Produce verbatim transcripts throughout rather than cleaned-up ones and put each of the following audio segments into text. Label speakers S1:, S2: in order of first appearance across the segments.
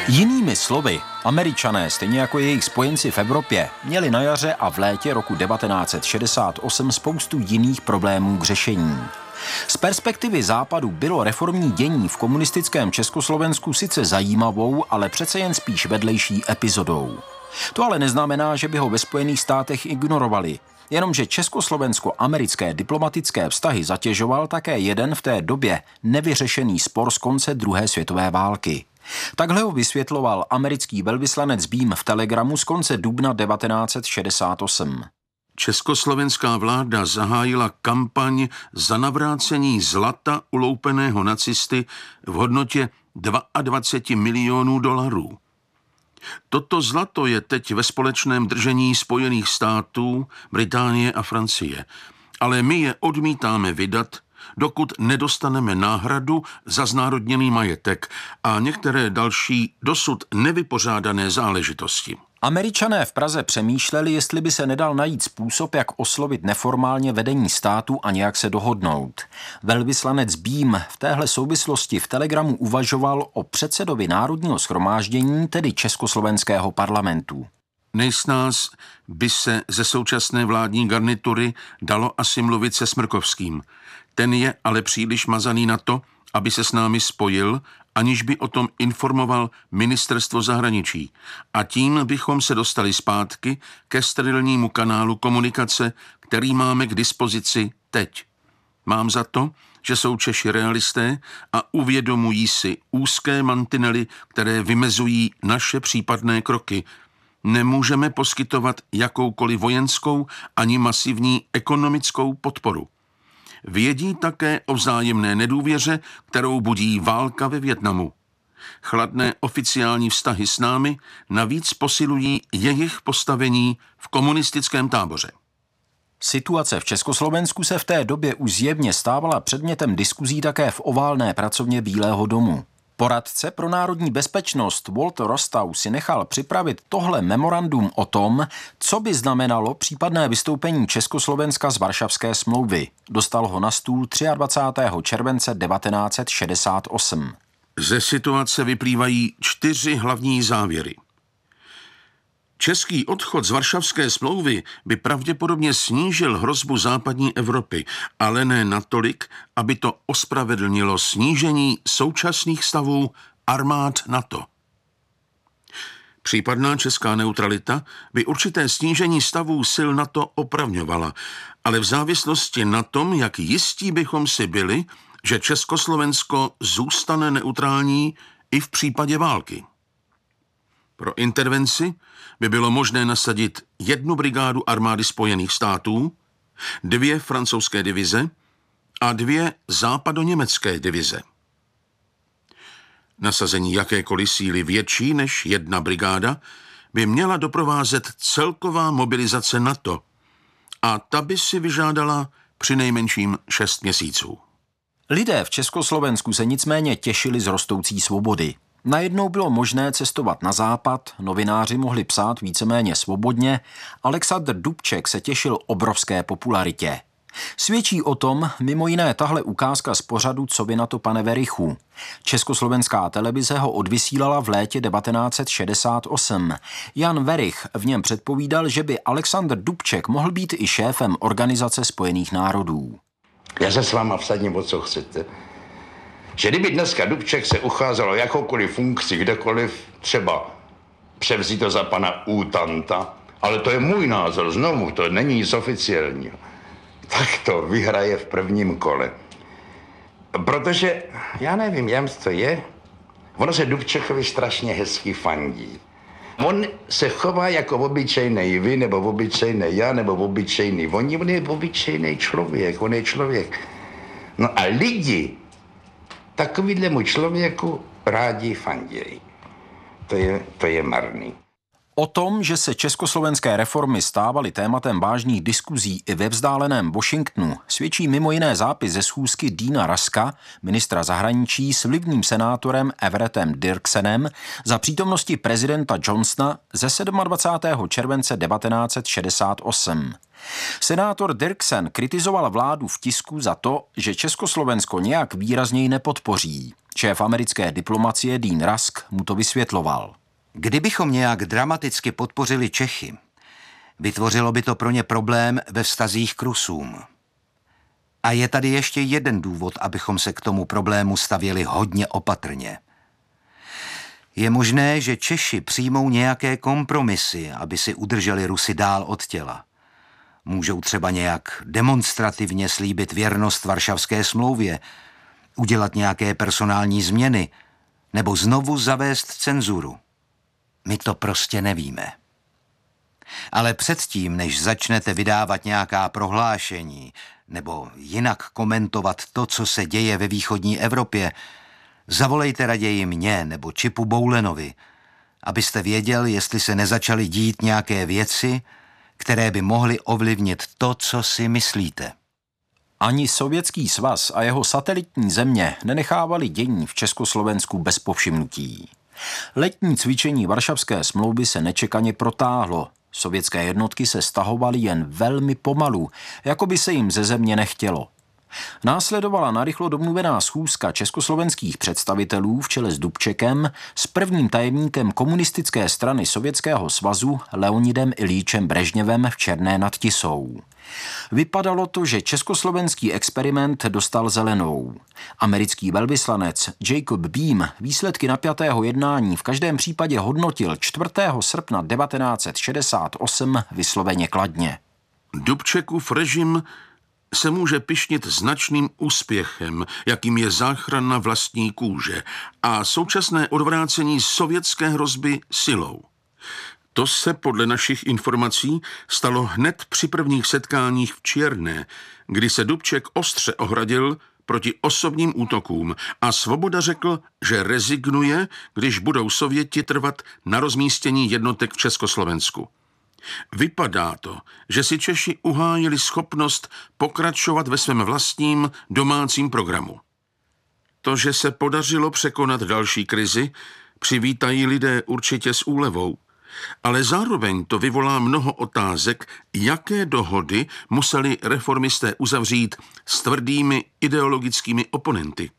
S1: Jinými slovy, Američané, stejně jako jejich spojenci v Evropě, měli na jaře a v létě roku devatenáct set šedesát osm spoustu jiných problémů k řešení. Z perspektivy Západu bylo reformní dění v komunistickém Československu sice zajímavou, ale přece jen spíš vedlejší epizodou. To ale neznamená, že by ho ve Spojených státech ignorovali. Jenomže československo-americké diplomatické vztahy zatěžoval také jeden v té době nevyřešený spor z konce druhé světové války. Takhle ho vysvětloval americký velvyslanec Beam v telegramu z konce dubna devatenáct set šedesát osm.
S2: Československá vláda zahájila kampaň za navrácení zlata uloupeného nacisty v hodnotě dvacet dva milionů dolarů. Toto zlato je teď ve společném držení Spojených států, Británie a Francie, ale my je odmítáme vydat, dokud nedostaneme náhradu za znárodněný majetek a některé další dosud nevypořádané záležitosti.
S1: Američané v Praze přemýšleli, jestli by se nedal najít způsob, jak oslovit neformálně vedení státu a nějak se dohodnout. Velvyslanec Beam v téhle souvislosti v telegramu uvažoval o předsedovi Národního shromáždění, tedy Československého parlamentu.
S2: Nejsnáz by se ze současné vládní garnitury dalo asi mluvit se Smrkovským. Ten je ale příliš mazaný na to, aby se s námi spojil, aniž by o tom informoval ministerstvo zahraničí. A tím bychom se dostali zpátky ke sterilnímu kanálu komunikace, který máme k dispozici teď. Mám za to, že jsou Češi realisté a uvědomují si úzké mantinely, které vymezují naše případné kroky. Nemůžeme poskytovat jakoukoliv vojenskou ani masivní ekonomickou podporu. Vědí také o vzájemné nedůvěře, kterou budí válka ve Vietnamu. Chladné oficiální vztahy s námi navíc posilují jejich postavení v komunistickém táboře.
S1: Situace v Československu se v té době už zjevně stávala předmětem diskuzí také v oválné pracovně Bílého domu. Poradce pro národní bezpečnost Walter Rostow si nechal připravit tohle memorandum o tom, co by znamenalo případné vystoupení Československa z Varšavské smlouvy. Dostal ho na stůl dvacátého třetího července devatenáct set šedesát osm.
S2: Ze situace vyplývají čtyři hlavní závěry. Český odchod z Varšavské smlouvy by pravděpodobně snížil hrozbu západní Evropy, ale ne natolik, aby to ospravedlnilo snížení současných stavů armád NATO. Případná česká neutralita by určité snížení stavů sil NATO opravňovala, ale v závislosti na tom, jak jistí bychom si byli, že Československo zůstane neutrální i v případě války. Pro intervenci by bylo možné nasadit jednu brigádu armády Spojených států, dvě francouzské divize a dvě západoněmecké divize. Nasazení jakékoliv síly větší než jedna brigáda by měla doprovázet celková mobilizace NATO a ta by si vyžádala přinejmenším šest měsíců.
S1: Lidé v Československu se nicméně těšili z rostoucí svobody. Najednou bylo možné cestovat na západ, novináři mohli psát víceméně svobodně, Alexandr Dubček se těšil obrovské popularitě. Svědčí o tom mimo jiné tahle ukázka z pořadu Co vy na to, pane Werichu. Československá televize ho odvysílala v létě devatenáct set šedesát osm. Jan Werich v něm předpovídal, že by Alexandr Dubček mohl být i šéfem Organizace spojených národů.
S3: Já se s váma vsadím, o co chcete. Že kdyby dneska Dubček se ucházelo jakoukoliv funkci, kdekoliv, třeba převzít to za pana Útanta, ale to je můj názor, znovu, to není nic oficiálního, tak to vyhraje v prvním kole. Protože, já nevím, jak to je, ono se Dubčekovi strašně hezky fandí. On se chová jako obyčejnej vy, nebo obyčejnej já, nebo obyčejný oni, on je obyčejný člověk, on je člověk. No a lidi takovýhlemu člověku rádi fandějí. To je, to je marný.
S1: O tom, že se československé reformy stávaly tématem vážných diskuzí i ve vzdáleném Washingtonu, svědčí mimo jiné zápis ze schůzky Deana Ruska, ministra zahraničí, s vlivným senátorem Everettem Dirksenem za přítomnosti prezidenta Johnsona ze dvacátého sedmého července devatenáct set šedesát osm. Senátor Dirksen kritizoval vládu v tisku za to, že Československo nějak výrazněji nepodpoří. Šéf americké diplomacie Dean Rusk mu to vysvětloval.
S4: Kdybychom nějak dramaticky podpořili Čechy, vytvořilo by to pro ně problém ve vztazích k Rusům. A je tady ještě jeden důvod, abychom se k tomu problému stavěli hodně opatrně. Je možné, že Češi přijmou nějaké kompromisy, aby si udrželi Rusy dál od těla. Můžou třeba nějak demonstrativně slíbit věrnost Varšavské smlouvě, udělat nějaké personální změny nebo znovu zavést cenzuru. My to prostě nevíme. Ale předtím, než začnete vydávat nějaká prohlášení nebo jinak komentovat to, co se děje ve východní Evropě, zavolejte raději mě nebo Čipu Boulenovi, abyste věděl, jestli se nezačaly dít nějaké věci, které by mohly ovlivnit to, co si myslíte.
S1: Ani Sovětský svaz a jeho satelitní země nenechávali dění v Československu bez povšimnutí. Letní cvičení Varšavské smlouvy se nečekaně protáhlo. Sovětské jednotky se stahovaly jen velmi pomalu, jako by se jim ze země nechtělo. Následovala narychlo domluvená schůzka československých představitelů v čele s Dubčekem s prvním tajemníkem komunistické strany Sovětského svazu Leonidem Iljičem Brežněvem v Černé nad Tisou. Vypadalo to, že československý experiment dostal zelenou. Americký velvyslanec Jacob Beam výsledky napjatého jednání v každém případě hodnotil čtvrtého srpna devatenáct set šedesát osm vysloveně kladně.
S2: Dubčekův režim se může pyšnit značným úspěchem, jakým je záchrana vlastní kůže a současné odvrácení sovětské hrozby silou. To se podle našich informací stalo hned při prvních setkáních v Čierné, kdy se Dubček ostře ohradil proti osobním útokům a Svoboda řekl, že rezignuje, když budou Sověti trvat na rozmístění jednotek v Československu. Vypadá to, že si Češi uhájili schopnost pokračovat ve svém vlastním domácím programu. To, že se podařilo překonat další krizi, přivítají lidé určitě s úlevou, ale zároveň to vyvolá mnoho otázek, jaké dohody museli reformisté uzavřít s tvrdými ideologickými oponenty.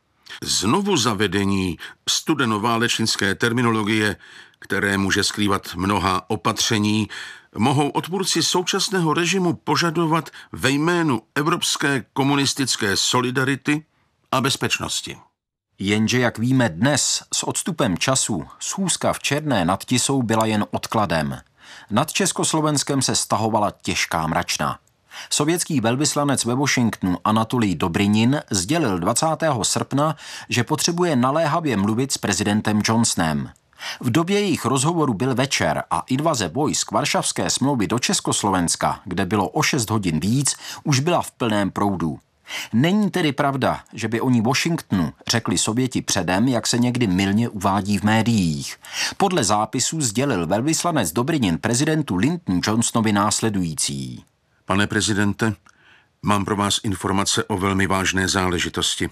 S2: Znovu zavedení studenoválečnické terminologie, které může skrývat mnoha opatření, mohou odpůrci současného režimu požadovat ve jménu evropské komunistické solidarity a bezpečnosti.
S1: Jenže, jak víme dnes, s odstupem času, schůzka v Černé nad Tisou byla jen odkladem. Nad Československem se stahovala těžká mračna. Sovětský velvyslanec ve Washingtonu Anatolij Dobrinin sdělil dvacátého srpna, že potřebuje naléhavě mluvit s prezidentem Johnsonem. V době jejich rozhovoru byl večer a invaze vojsk Varšavské smlouvy do Československa, kde bylo o šest hodin víc, už byla v plném proudu. Není tedy pravda, že by oni Washingtonu řekli Sověti předem, jak se někdy mylně uvádí v médiích. Podle zápisů sdělil velvyslanec Dobrinin prezidentu Lyndonu Johnsonovi následující.
S2: Pane prezidente, mám pro vás informace o velmi vážné záležitosti.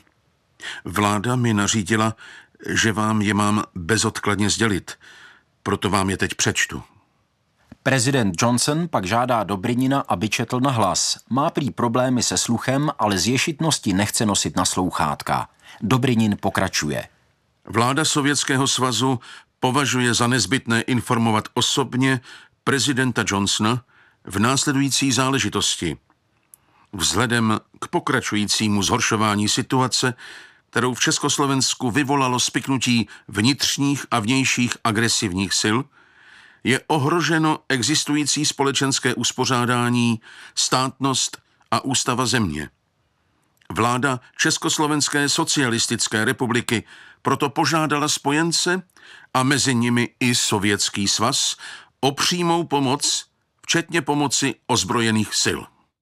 S2: Vláda mi nařídila, že vám je mám bezodkladně sdělit, proto vám je teď přečtu.
S1: Prezident Johnson pak žádá Dobrinina, aby četl nahlas. Má prý problémy se sluchem, ale z ješitnosti nechce nosit na slouchátka. Dobrinin pokračuje.
S2: Vláda Sovětského svazu považuje za nezbytné informovat osobně prezidenta Johnsona v následující záležitosti. Vzhledem k pokračujícímu zhoršování situace, kterou v Československu vyvolalo spiknutí vnitřních a vnějších agresivních sil, je ohroženo existující společenské uspořádání, státnost a ústava země. Vláda Československé socialistické republiky proto požádala spojence a mezi nimi i Sovětský svaz o přímou pomoc, včetně pomoci ozbrojených sil.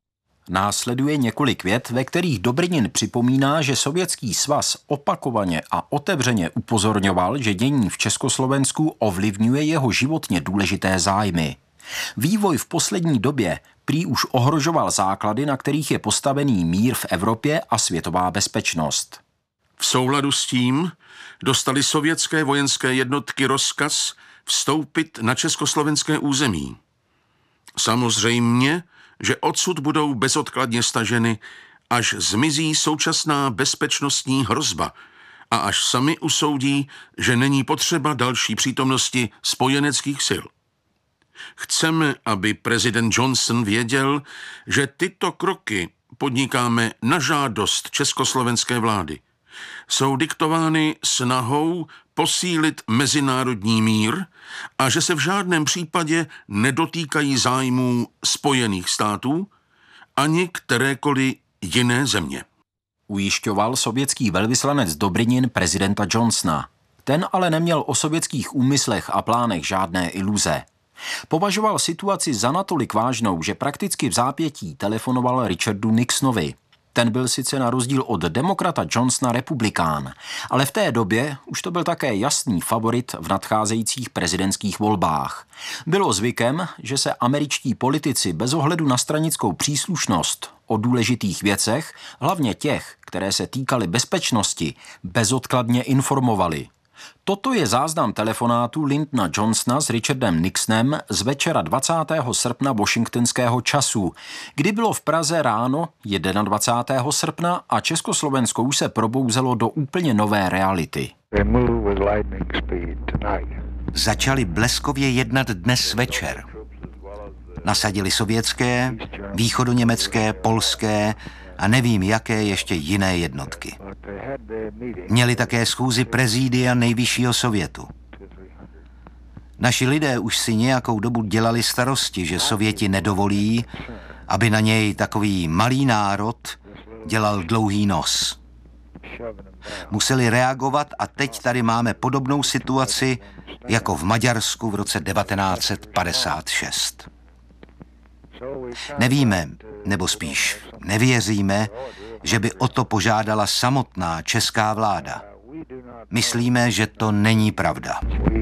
S1: Následuje několik vět, ve kterých Dobrynin připomíná, že Sovětský svaz opakovaně a otevřeně upozorňoval, že dění v Československu ovlivňuje jeho životně důležité zájmy. Vývoj v poslední době prý už ohrožoval základy, na kterých je postavený mír v Evropě a světová bezpečnost.
S2: V souladu s tím dostali sovětské vojenské jednotky rozkaz vstoupit na československé území. Samozřejmě, že odsud budou bezodkladně staženy, až zmizí současná bezpečnostní hrozba a až sami usoudí, že není potřeba další přítomnosti spojeneckých sil. Chceme, aby prezident Johnson věděl, že tyto kroky podnikáme na žádost československé vlády. Jsou diktovány snahou posílit mezinárodní mír a že se v žádném případě nedotýkají zájmů Spojených států ani kterékoliv jiné země.
S1: Ujišťoval sovětský velvyslanec Dobrynin prezidenta Johnsona. Ten ale neměl o sovětských úmyslech a plánech žádné iluze. Považoval situaci za natolik vážnou, že prakticky v zápětí telefonoval Richardu Nixonovi. Ten byl sice na rozdíl od demokrata Johnsona republikán, ale v té době už to byl také jasný favorit v nadcházejících prezidentských volbách. Bylo zvykem, že se američtí politici bez ohledu na stranickou příslušnost o důležitých věcech, hlavně těch, které se týkaly bezpečnosti, bezodkladně informovali. Toto je záznam telefonátu Lyndona Johnsona s Richardem Nixonem z večera dvacátého srpna washingtonského času, kdy bylo v Praze ráno dvacátého prvního srpna a Československo už se probouzelo do úplně nové reality.
S4: Začali bleskově jednat dnes večer. Nasadili sovětské, východoněmecké, polské a nevím jaké ještě jiné jednotky. Měli také schůzi prezídia nejvyššího sovětu. Naši lidé už si nějakou dobu dělali starosti, že Sověti nedovolí, aby na něj takový malý národ dělal dlouhý nos. Museli reagovat a teď tady máme podobnou situaci jako v Maďarsku v roce devatenáct set padesát šest. Nevíme, nebo spíš nevěříme, že by o to požádala samotná česká vláda. Myslíme, že to není pravda.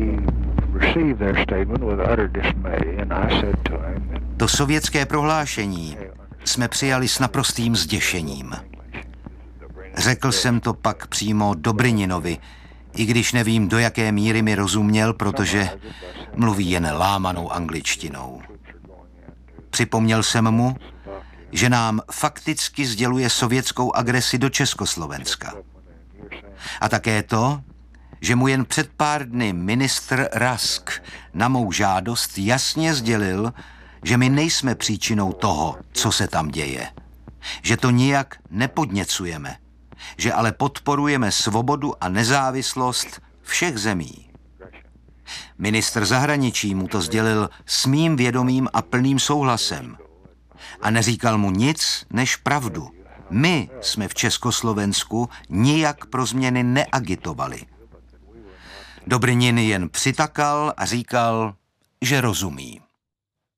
S4: To sovětské prohlášení jsme přijali s naprostým zděšením. Řekl jsem to pak přímo Dobryninovi, i když nevím, do jaké míry mi rozuměl, protože mluví jen lámanou angličtinou. Připomněl jsem mu, že nám fakticky sděluje sovětskou agresi do Československa. A také to, že mu jen před pár dny ministr Rask na mou žádost jasně sdělil, že my nejsme příčinou toho, co se tam děje. Že to nijak nepodněcujeme, že ale podporujeme svobodu a nezávislost všech zemí. Ministr zahraničí mu to sdělil s mým vědomím a plným souhlasem. A neříkal mu nic než pravdu. My jsme v Československu nijak pro změny neagitovali. Dobrynin jen přitakal a říkal, že rozumí.